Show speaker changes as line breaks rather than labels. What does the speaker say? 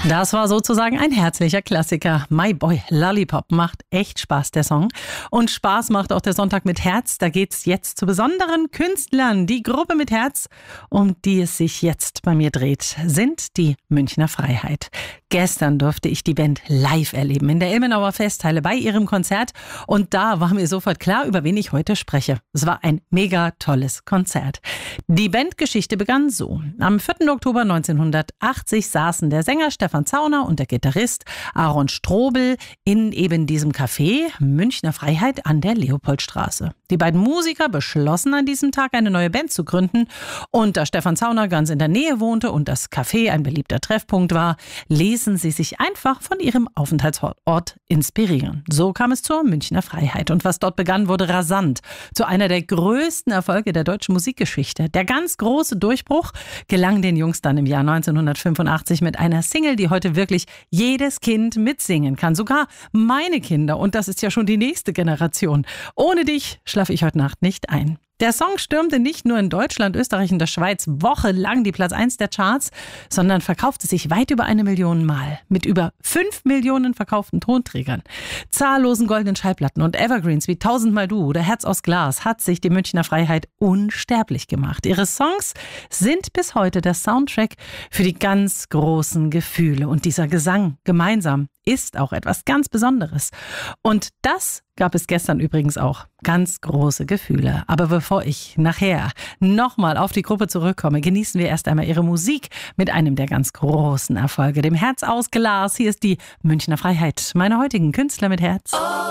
Das war sozusagen ein herzlicher Klassiker. My Boy Lollipop macht echt Spaß, der Song. Und Spaß macht auch der Sonntag mit Herz. Da geht's jetzt zu besonderen Künstlern. Die Gruppe mit Herz, um die es sich jetzt bei mir dreht, sind die Münchner Freiheit. Gestern durfte ich die Band live erleben in der Ilmenauer Festhalle bei ihrem Konzert. Und da war mir sofort klar, über wen ich heute spreche. Es war ein mega tolles Konzert. Die Bandgeschichte begann so. Am 4. Oktober 1980 saßen der Sänger Stefan Zauner und der Gitarrist Aaron Strobel in eben diesem Café Münchner Freiheit an der Leopoldstraße. Die beiden Musiker beschlossen an diesem Tag eine neue Band zu gründen. Und da Stefan Zauner ganz in der Nähe wohnte und das Café ein beliebter Treffpunkt war, ließen sie sich einfach von ihrem Aufenthaltsort inspirieren. So kam es zur Münchner Freiheit. Und was dort begann, wurde rasant zu einer der größten Erfolge der deutschen Musikgeschichte. Der ganz große Durchbruch gelang den Jungs dann im Jahr 1985 mit einer Single, die heute wirklich jedes Kind mitsingen kann. Sogar meine Kinder. Und das ist ja schon die nächste Generation. Ohne dich schlafe ich heute Nacht nicht ein. Der Song stürmte nicht nur in Deutschland, Österreich und der Schweiz wochenlang die Platz 1 der Charts, sondern verkaufte sich weit über 1 Million Mal. Mit über 5 Millionen verkauften Tonträgern, zahllosen goldenen Schallplatten und Evergreens wie 1000mal Du oder Herz aus Glas hat sich die Münchner Freiheit unsterblich gemacht. Ihre Songs sind bis heute der Soundtrack für die ganz großen Gefühle. Und dieser Gesang gemeinsam ist auch etwas ganz Besonderes. Und das gab es gestern übrigens auch. Ganz große Gefühle. Aber bevor ich nachher nochmal auf die Gruppe zurückkomme, genießen wir erst einmal ihre Musik mit einem der ganz großen Erfolge, dem Herz aus Glas. Hier ist die Münchner Freiheit, meine heutigen Künstler mit Herz.